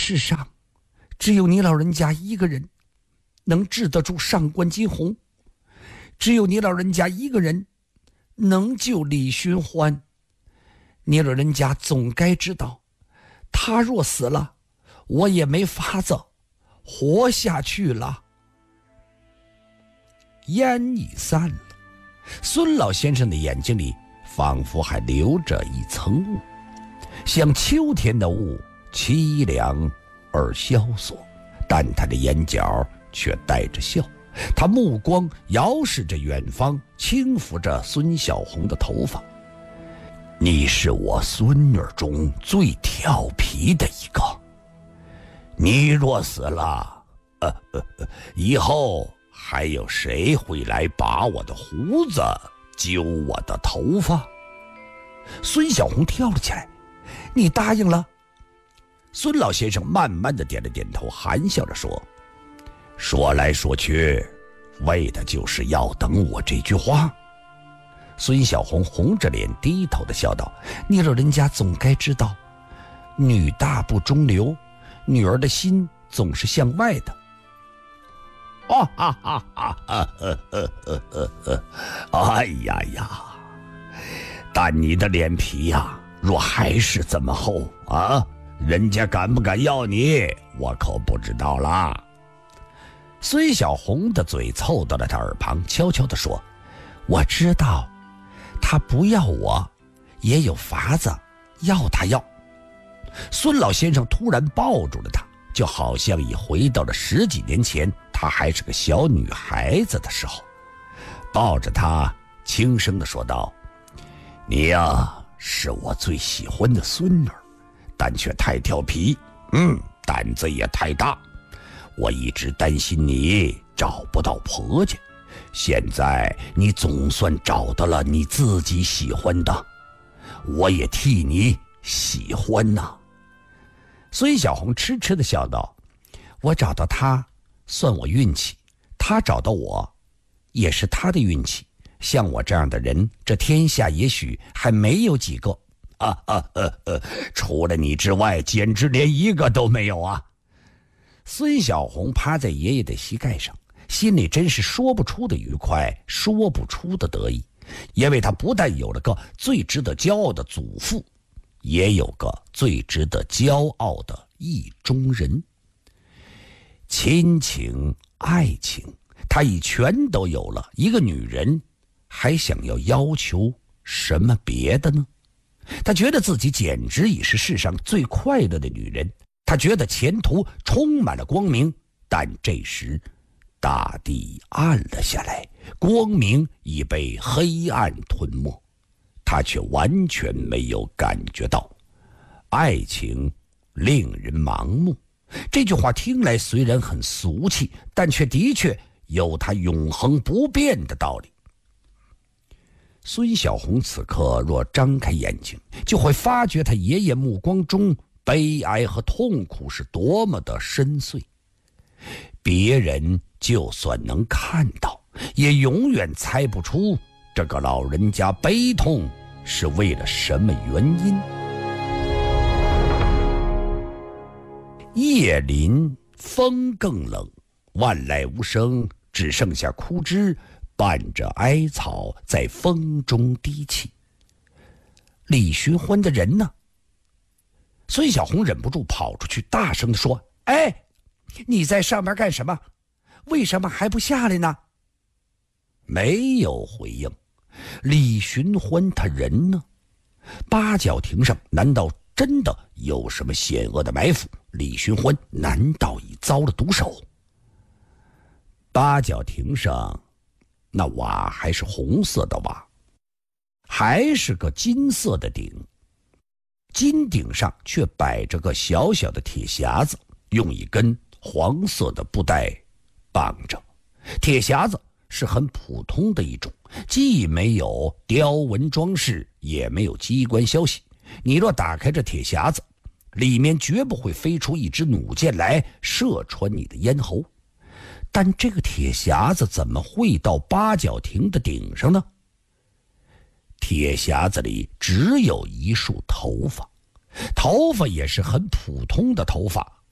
世上，只有你老人家一个人能治得住上官金鸿，只有你老人家一个人能救李寻欢。你老人家总该知道，他若死了，我也没法子活下去了。烟已散了，孙老先生的眼睛里仿佛还留着一层雾，像秋天的雾，凄凉而萧索，但他的眼角却带着笑。他目光遥视着远方，轻抚着孙小红的头发。你是我孙女中最调皮的一个，你若死了，以后还有谁会来拔我的胡子，揪我的头发？孙小红跳了起来，你答应了？孙老先生慢慢的点了点头，含笑着说，说来说去，为的就是要等我这句话。孙小红红着脸低头的笑道，你老人家总该知道，女大不中留，女儿的心总是向外的。哎呀呀，但你的脸皮呀，若还是这么厚啊，人家敢不敢要你，我可不知道啦。孙小红的嘴凑到了他耳旁，悄悄地说，我知道他不要我，也有法子要他要。孙老先生突然抱住了他，就好像已回到了10几年前，她还是个小女孩子的时候，抱着她轻声地说道，你呀，是我最喜欢的孙女，但却太调皮，胆子也太大。我一直担心你找不到婆家，现在你总算找到了你自己喜欢的，我也替你喜欢呐。孙小红痴痴地笑道，我找到他算我运气，他找到我也是他的运气，像我这样的人，这天下也许还没有几个。除了你之外，简直连一个都没有啊。孙小红趴在爷爷的膝盖上，心里真是说不出的愉快，说不出的得意，因为他不但有了个最值得骄傲的祖父，也有个最值得骄傲的意中人。亲情爱情他已全都有了，一个女人还想要求什么别的呢？他觉得自己简直已是世上最快乐的女人，他觉得前途充满了光明，但这时大地暗了下来，光明已被黑暗吞没，他却完全没有感觉到。爱情令人盲目，这句话听来虽然很俗气，但却的确有它永恒不变的道理。孙小红此刻若张开眼睛，就会发觉他爷爷目光中悲哀和痛苦是多么的深邃，别人就算能看到，也永远猜不出这个老人家悲痛是为了什么原因。夜临风更冷，万籁无声，只剩下枯枝伴着哀草在风中低泣。李寻欢的人呢？孙小红忍不住跑出去，大声地说，哎，你在上面干什么？为什么还不下来呢？没有回应。李寻欢他人呢？八角亭上难道真的有什么险恶的埋伏？李寻欢难道已遭了毒手？八角亭上那瓦还是红色的瓦，还是个金色的顶，金顶上却摆着个小小的铁匣子，用一根黄色的布带绑着。铁匣子是很普通的一种，既没有雕纹装饰，也没有机关消息。你若打开这铁匣子，里面绝不会飞出一支弩箭来射穿你的咽喉。但这个铁匣子怎么会到八角亭的顶上呢？铁匣子里只有一束头发，头发也是很普通的头发，